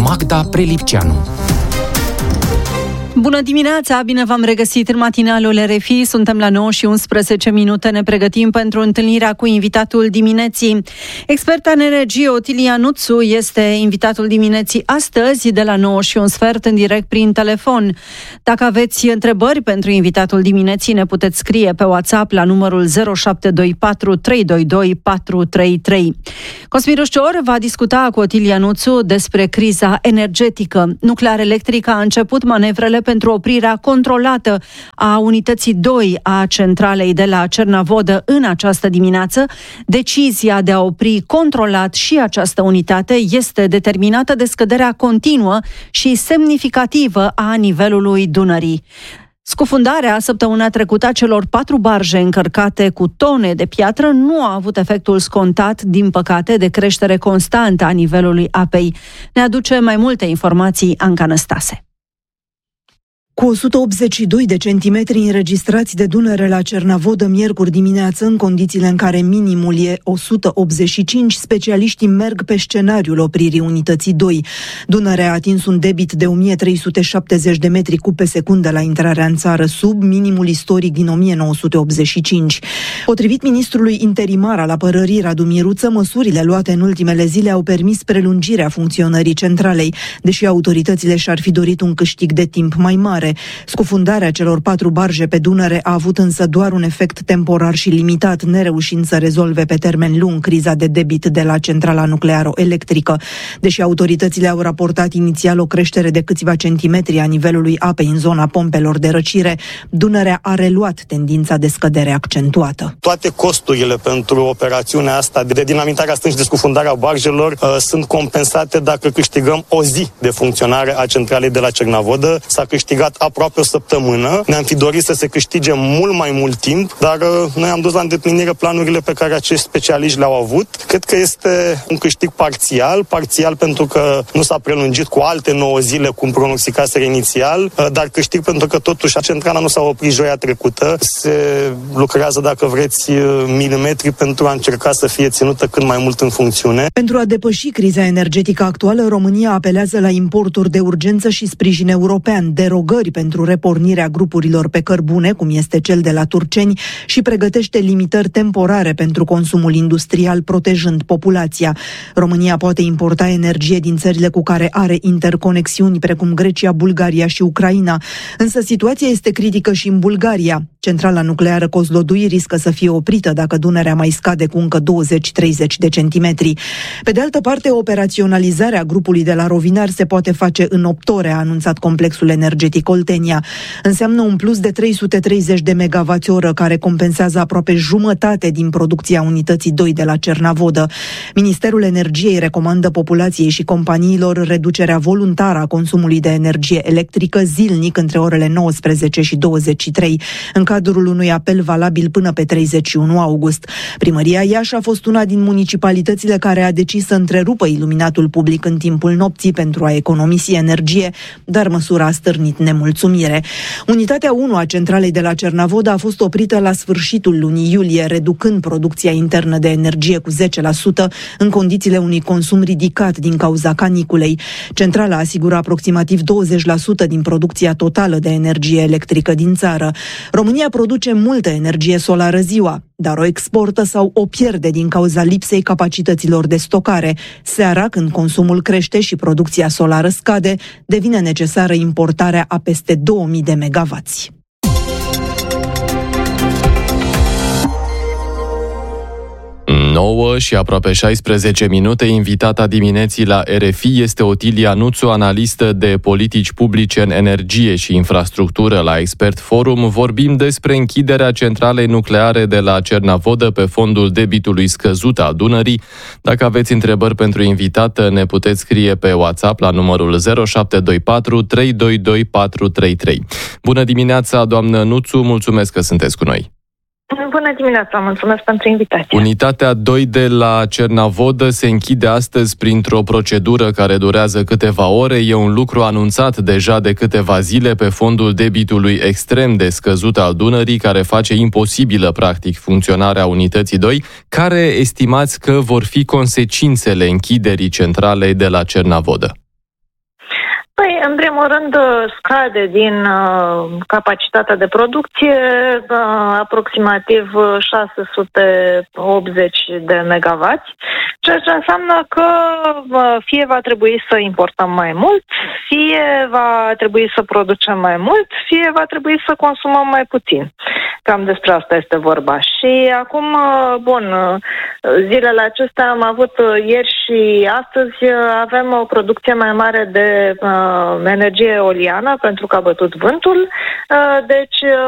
Magda Prelipceanu. Bună dimineața, bine v-am regăsit în matinalul RFI. Suntem la 9:11, ne pregătim pentru întâlnirea cu invitatul dimineții. Experta în energie Otilia Nuțu este invitatul dimineții astăzi de la 9:15 în direct prin telefon. Dacă aveți întrebări pentru invitatul dimineții, ne puteți scrie pe WhatsApp la numărul 0724 322 433. Cosmin Rușcior va discuta cu Otilia Nuțu despre criza energetică. Nuclear Electric a început manevrele pentru oprirea controlată a unității 2 a centralei de la Cernavodă în această dimineață. Decizia de a opri controlat și această unitate este determinată de scăderea continuă și semnificativă a nivelului Dunării. Scufundarea săptămâna trecută a celor 4 barje încărcate cu tone de piatră nu a avut efectul scontat, din păcate, de creștere constantă a nivelului apei. Ne aduce mai multe informații Anca Năstase. Cu 182 de centimetri înregistrați de Dunăre la Cernavodă miercuri dimineață, în condițiile în care minimul e 185, specialiștii merg pe scenariul opririi unității 2. Dunăre a atins un debit de 1370 de metri cub pe secundă la intrarea în țară, sub minimul istoric din 1985. Potrivit ministrului interimar al apărării Radu Miruță, măsurile luate în ultimele zile au permis prelungirea funcționării centralei, deși autoritățile și-ar fi dorit un câștig de timp mai mare. Scufundarea celor 4 barje pe Dunăre a avut însă doar un efect temporar și limitat, nereușind să rezolve pe termen lung criza de debit de la centrala nucleară electrică. Deși autoritățile au raportat inițial o creștere de câțiva centimetri a nivelului apei în zona pompelor de răcire, Dunărea a reluat tendința de scădere accentuată. Toate costurile pentru operațiunea asta de dinamitare a stâng și de scufundarea barjelor sunt compensate dacă câștigăm o zi de funcționare a centralei de la Cernavodă. S-a câștigat aproape o săptămână. Ne-am fi dorit să se câștige mult mai mult timp, dar noi am dus la îndeplinire planurile pe care acești specialiști le-au avut. Cred că este un câștig parțial pentru că nu s-a prelungit cu alte 9 zile cum pronosticaseră inițial, dar câștig pentru că totuși centrala nu s-a oprit joia trecută. Se lucrează, dacă vreți, milimetri pentru a încerca să fie ținută cât mai mult în funcțiune. Pentru a depăși criza energetică actuală, România apelează la importuri de urgență și sprijin european, derogări pentru repornirea grupurilor pe cărbune, cum este cel de la Turceni, și pregătește limitări temporare pentru consumul industrial, protejând populația. România poate importa energie din țările cu care are interconexiuni, precum Grecia, Bulgaria și Ucraina. Însă situația este critică și în Bulgaria. Centrala nucleară Kozlodui riscă să fie oprită dacă Dunărea mai scade cu încă 20-30 de centimetri. Pe de altă parte, operaționalizarea grupului de la Rovinar se poate face în 8 ore, a anunțat complexul energetic Oltenia. Înseamnă un plus de 330 de MWh, care compensează aproape jumătate din producția unității 2 de la Cernavodă. Ministerul Energiei recomandă populației și companiilor reducerea voluntară a consumului de energie electrică zilnic între orele 19 și 23, în cadrul unui apel valabil până pe 31 august. Primăria Iași a fost una din municipalitățile care a decis să întrerupă iluminatul public în timpul nopții pentru a economisi energie, dar măsura a stârnit nemulțumire. Unitatea 1 a centralei de la Cernavodă a fost oprită la sfârșitul lunii iulie, reducând producția internă de energie cu 10% în condițiile unui consum ridicat din cauza caniculei. Centrala asigură aproximativ 20% din producția totală de energie electrică din țară. România produce multă energie solară ziua, dar o exportă sau o pierde din cauza lipsei capacităților de stocare. Seara, când consumul crește și producția solară scade, devine necesară importarea a peste 2000 de megavați. Și aproape 16 minute, invitata dimineții la RFI este Otilia Nuțu, analistă de politici publice în energie și infrastructură la Expert Forum. Vorbim despre închiderea centralei nucleare de la Cernavodă pe fondul debitului scăzut al Dunării. Dacă aveți întrebări pentru invitată, ne puteți scrie pe WhatsApp la numărul 0724 322 433. Bună dimineața, doamnă Nuțu, mulțumesc că sunteți cu noi. Bună dimineața, mulțumesc pentru invitație. Unitatea 2 de la Cernavodă se închide astăzi printr-o procedură care durează câteva ore. E un lucru anunțat deja de câteva zile pe fondul debitului extrem de scăzut al Dunării, care face imposibilă, practic, funcționarea unității 2. Care estimați că vor fi consecințele închiderii centralei de la Cernavodă? Păi, în primul rând, scade din capacitatea de producție aproximativ 680 de megawatts, ceea ce înseamnă că fie va trebui să importăm mai mult, fie va trebui să producem mai mult, fie va trebui să consumăm mai puțin. Cam despre asta este vorba. Și acum, zilele acestea am avut ieri și astăzi avem o producție mai mare de energie eoliană pentru că a bătut vântul. Deci